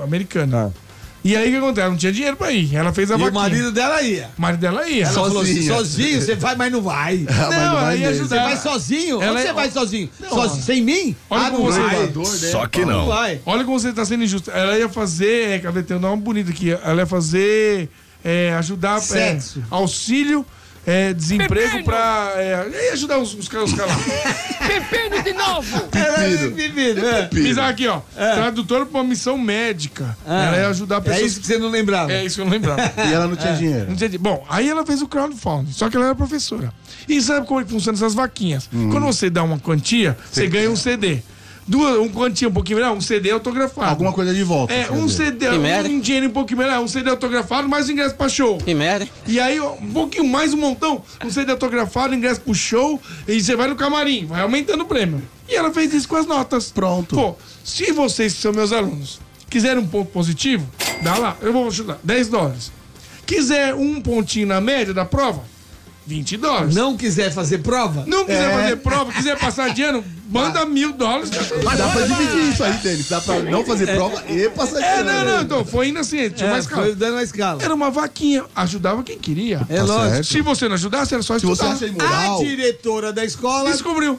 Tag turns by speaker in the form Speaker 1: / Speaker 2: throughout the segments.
Speaker 1: americana. E aí o que acontece? Ela não tinha dinheiro pra ir. Ela fez a vaquinha.
Speaker 2: E o marido dela ia.
Speaker 1: O marido dela ia.
Speaker 2: Ela falou assim, sozinho, você vai, mas não vai.
Speaker 1: Não, ela ia ajudar.
Speaker 2: Você vai sozinho? Onde você vai sozinho? Sozinho? Sem mim?
Speaker 1: Olha como
Speaker 2: vai.
Speaker 3: Só que não.
Speaker 2: Vai.
Speaker 1: Olha como você tá sendo injusto. Ela ia fazer... Cadê? Tem um nome bonito aqui. Ela ia fazer... ajudar...
Speaker 2: Sexo.
Speaker 1: Auxílio... desemprego pra... ia ajudar os caras lá.
Speaker 4: Pepino de novo!
Speaker 2: Pepino.
Speaker 1: Fiz aqui, ó. Tradutora pra uma missão médica. Ela ia ajudar pessoas...
Speaker 2: É isso que você não lembrava.
Speaker 1: É isso que eu não lembrava.
Speaker 5: E ela não tinha dinheiro.
Speaker 1: Não tinha dinheiro. Bom, aí ela fez o crowdfunding, só que ela era professora. E sabe como é que funcionam essas vaquinhas? Quando você dá uma quantia, você ganha um CD. Um quantia um pouquinho melhor, um CD autografado.
Speaker 5: Alguma coisa de volta.
Speaker 1: Um CD, um dinheiro um pouquinho melhor, um CD autografado, mais ingresso pra show.
Speaker 4: Que merda.
Speaker 1: E aí, um pouquinho mais, um montão, um CD autografado, ingresso pro show, e você vai no camarim, vai aumentando o prêmio. E ela fez isso com as notas.
Speaker 5: Pronto.
Speaker 1: Pô, se vocês, que são meus alunos, quiserem um ponto positivo, dá lá, eu vou ajudar, $10. Quiser um pontinho na média da prova, $20.
Speaker 2: Não quiser fazer prova?
Speaker 1: Não quiser fazer prova, quiser passar de ano, manda $1.000.
Speaker 5: Mas dá pra dividir isso aí, Denis. Dá pra não fazer prova e passar de ano.
Speaker 1: Não, então, foi indo assim, tinha uma escala.
Speaker 2: Foi dando a escala.
Speaker 1: Era uma vaquinha, ajudava quem queria.
Speaker 2: É lógico.
Speaker 5: certo.
Speaker 1: Se você não ajudasse, era só
Speaker 5: Se você
Speaker 1: estudar.
Speaker 5: acha
Speaker 2: A
Speaker 5: imoral,
Speaker 2: diretora da escola...
Speaker 1: Descobriu.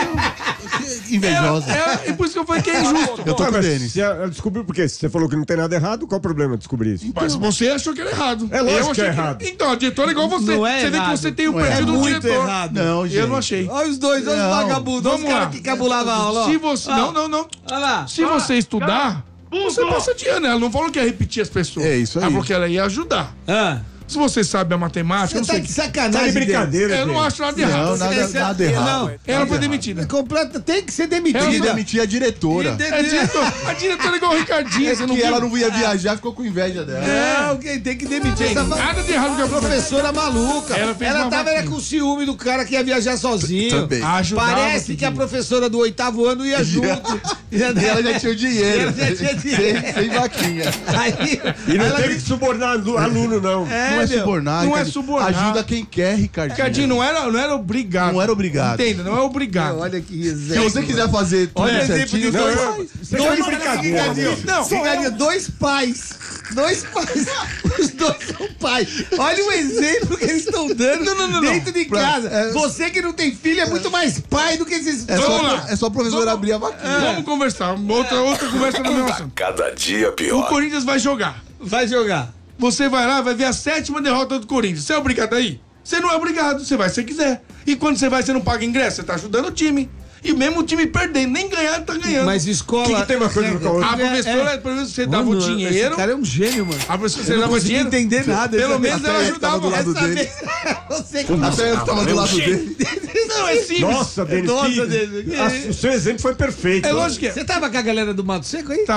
Speaker 5: invejosa.
Speaker 1: E por isso que eu falei que é injusto.
Speaker 5: Eu tô com o
Speaker 6: mas
Speaker 5: Denis.
Speaker 6: se ela descobriu por quê? Se você falou que não tem nada errado, qual o problema de descobrir isso?
Speaker 1: Mas você achou que era errado.
Speaker 6: É lógico
Speaker 1: Eu
Speaker 6: que é
Speaker 1: achei
Speaker 6: errado.
Speaker 1: Então, a diretora é igual você.
Speaker 2: Não é
Speaker 1: Você vê que
Speaker 2: errado.
Speaker 1: você tem o
Speaker 5: Não é
Speaker 1: perfil do
Speaker 2: muito
Speaker 1: diretor.
Speaker 2: errado.
Speaker 5: Não, gente.
Speaker 1: Eu não achei.
Speaker 2: Olha os dois, olha os
Speaker 5: Não.
Speaker 2: vagabundos, olha os
Speaker 1: Vamos lá.
Speaker 2: caras que cabulavam a aula. ó.
Speaker 1: Se você... Não.
Speaker 2: Olha lá.
Speaker 1: Se você estudar, você passa de ano. Ela não falou que ia repetir as pessoas.
Speaker 5: É isso aí.
Speaker 1: Ela falou que ela ia ajudar. Se você sabe a matemática,
Speaker 2: Você
Speaker 1: eu
Speaker 2: tá
Speaker 1: não
Speaker 2: de
Speaker 1: sei.
Speaker 2: sacanagem,
Speaker 6: Tá de
Speaker 2: Denis.
Speaker 6: brincadeira,
Speaker 1: Eu não
Speaker 6: Denis.
Speaker 1: acho nada errado.
Speaker 5: Não, nada errado.
Speaker 2: Não,
Speaker 1: Ela foi demitida.
Speaker 2: completa, tem que ser
Speaker 1: Ela
Speaker 5: Tem que
Speaker 2: demitida.
Speaker 5: demitir a diretora.
Speaker 1: A diretora é igual o Ricardinho,
Speaker 5: É
Speaker 1: você não
Speaker 5: que ela
Speaker 1: viu?
Speaker 5: não ia viajar, ficou com inveja dela.
Speaker 2: Não, quem tem que demitir essa
Speaker 1: Nada de errado com a
Speaker 2: professora maluca.
Speaker 1: Ela fez
Speaker 2: Ela
Speaker 1: uma
Speaker 2: tava
Speaker 1: vaquinha.
Speaker 2: com ciúme do cara que ia viajar sozinho.
Speaker 5: Também.
Speaker 1: Ajudava
Speaker 2: Parece
Speaker 1: quem
Speaker 2: que a
Speaker 1: queria.
Speaker 2: professora do 8º ano ia junto.
Speaker 5: E ela já tinha o dinheiro.
Speaker 2: Ela já tinha dinheiro.
Speaker 5: Sem vaquinha.
Speaker 2: Aí,
Speaker 6: E não
Speaker 2: ela
Speaker 6: teve que subornar aluno, não.
Speaker 5: Não é
Speaker 2: meu,
Speaker 5: subornar.
Speaker 1: não é
Speaker 5: Ricardinho.
Speaker 1: subornar.
Speaker 5: Ajuda quem quer, Ricardinho.
Speaker 1: Ricardinho, não era obrigado.
Speaker 5: Não era obrigado.
Speaker 1: Entenda, não é obrigado.
Speaker 2: Olha que
Speaker 5: Se
Speaker 2: exemplo.
Speaker 5: você quiser fazer tudo
Speaker 2: Olha o exemplo
Speaker 5: certinho,
Speaker 2: de dois,
Speaker 6: Você tá de brincadeira,
Speaker 2: Ricardinho.
Speaker 1: Não,
Speaker 2: Ricardinho, dois pais. Os dois são pais. Olha o exemplo que eles estão dando dentro de casa. Você que não tem filho é muito mais pai do que esses...
Speaker 1: Vamos lá.
Speaker 5: É só o professor abrir a vaquinha.
Speaker 1: Vamos conversar. Outra conversa no meu assunto.
Speaker 3: Cada dia
Speaker 1: O
Speaker 3: pior.
Speaker 1: Corinthians vai jogar.
Speaker 2: Vai jogar.
Speaker 1: Você vai lá, vai ver a 7ª derrota do Corinthians. Você é obrigado a ir? Você não é obrigado, você vai se você quiser. E quando você vai, você não paga ingresso, você tá ajudando o time. E mesmo o time perdendo, nem ganhar, tá ganhando.
Speaker 2: Mas escola...
Speaker 6: Que tem uma coisa com a outra?
Speaker 1: A professora, pelo menos você dava o
Speaker 2: Mano,
Speaker 1: dinheiro.
Speaker 2: Esse cara é um gênio, mano.
Speaker 1: A professora, você
Speaker 2: Eu não
Speaker 1: dava
Speaker 2: consegui
Speaker 1: dinheiro.
Speaker 2: entender nada.
Speaker 1: Pelo menos ela
Speaker 5: Até eu tava
Speaker 1: ajudava.
Speaker 5: do lado
Speaker 2: Essa
Speaker 5: dele.
Speaker 2: vez, você que
Speaker 5: Até eu tava do lado dele.
Speaker 1: Não, é simples.
Speaker 6: Nossa, Denis,
Speaker 2: Nossa, Denis,
Speaker 6: o seu exemplo foi perfeito.
Speaker 1: É lógico que é.
Speaker 2: Você tava com a galera do Mato Seco aí?
Speaker 1: Tá.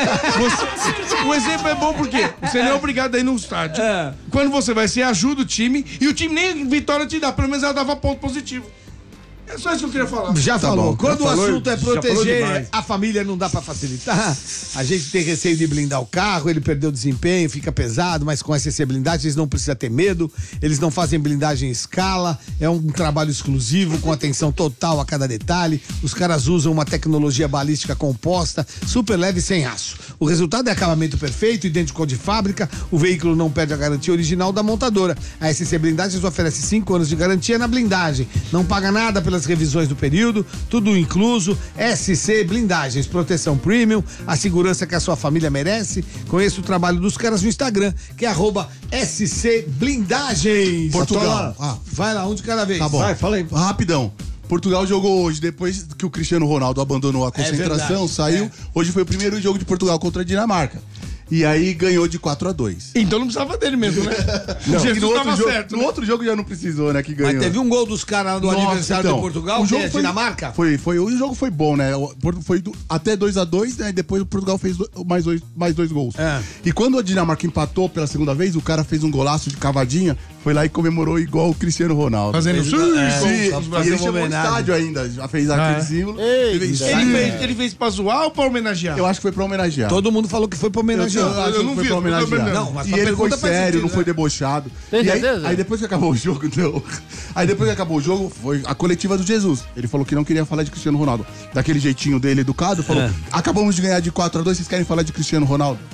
Speaker 1: O exemplo é bom porque você não é obrigado a ir no estádio.
Speaker 2: É.
Speaker 1: Quando você vai, você ajuda o time e o time nem vitória te dá. Pelo menos ela dava ponto positivo. É só isso que eu queria falar.
Speaker 2: Já falou.
Speaker 5: bom.
Speaker 2: Quando
Speaker 6: Já
Speaker 2: o
Speaker 6: falou,
Speaker 2: assunto é
Speaker 6: já falou
Speaker 2: proteger
Speaker 6: demais.
Speaker 2: a família, não dá pra facilitar. A gente tem receio de blindar o carro, ele perdeu desempenho, fica pesado, mas com a SC Blindagem eles não precisam ter medo, eles não fazem blindagem em escala, é um trabalho exclusivo, com atenção total a cada detalhe. Os caras usam uma tecnologia balística composta, super leve e sem aço. O resultado é acabamento perfeito, idêntico ao de fábrica, o veículo não perde a garantia original da montadora. A SC Blindagens oferece 5 anos de garantia na blindagem, não paga nada pelas revisões do período, tudo incluso. SC Blindagens, proteção premium, a segurança que a sua família merece. Conheça o trabalho dos caras no Instagram, que é @SC Blindagens.
Speaker 5: Portugal.
Speaker 2: Vai lá, um de cada vez.
Speaker 5: Tá bom.
Speaker 6: Vai, fala aí.
Speaker 5: Rapidão. Portugal jogou hoje, depois que o Cristiano Ronaldo abandonou a concentração,
Speaker 2: verdade,
Speaker 5: saiu. Hoje foi o primeiro jogo de Portugal contra a Dinamarca. E aí ganhou de 4-2.
Speaker 1: Então não precisava dele mesmo, né?
Speaker 5: Não,
Speaker 1: Jesus
Speaker 5: no outro
Speaker 1: tava
Speaker 5: jogo,
Speaker 1: certo.
Speaker 5: no
Speaker 1: né?
Speaker 5: outro jogo já não precisou, né? Que ganhou.
Speaker 2: Mas teve um gol dos caras do
Speaker 5: Nossa,
Speaker 2: aniversário
Speaker 5: então,
Speaker 2: de Portugal,
Speaker 5: o jogo
Speaker 2: que é
Speaker 5: foi-
Speaker 2: Dinamarca?
Speaker 5: O jogo foi bom, né? Foi até 2-2, né? E depois o Portugal fez mais dois gols.
Speaker 2: É.
Speaker 5: E quando a Dinamarca empatou pela segunda vez, o cara fez um golaço de cavadinha, foi lá e comemorou igual o Cristiano Ronaldo.
Speaker 1: Fazendo
Speaker 5: Sim,
Speaker 2: só
Speaker 5: e ele
Speaker 2: uma
Speaker 5: chamou no
Speaker 2: homenagem.
Speaker 5: estádio ainda, já fez aquele símbolo.
Speaker 1: Ele fez pra zoar ou pra homenagear?
Speaker 5: Eu acho que foi pra homenagear.
Speaker 2: Todo mundo falou que foi pra homenagear.
Speaker 5: Eu acho
Speaker 1: Eu não
Speaker 5: que foi
Speaker 1: vi,
Speaker 5: pra
Speaker 1: eu tô
Speaker 5: homenagear.
Speaker 1: lembrando.
Speaker 2: Não, mas
Speaker 5: E
Speaker 2: tua
Speaker 5: ele foi
Speaker 2: pergunta faz
Speaker 5: sério,
Speaker 2: sentido,
Speaker 5: não foi
Speaker 2: né?
Speaker 5: debochado.
Speaker 4: Tem
Speaker 5: E aí,
Speaker 4: certeza?
Speaker 5: aí depois que acabou o jogo, não. Aí depois que acabou o jogo, foi a coletiva do Jesus. Ele falou que não queria falar de Cristiano Ronaldo. Daquele jeitinho dele educado, falou: acabamos de ganhar de 4-2, vocês querem falar de Cristiano Ronaldo?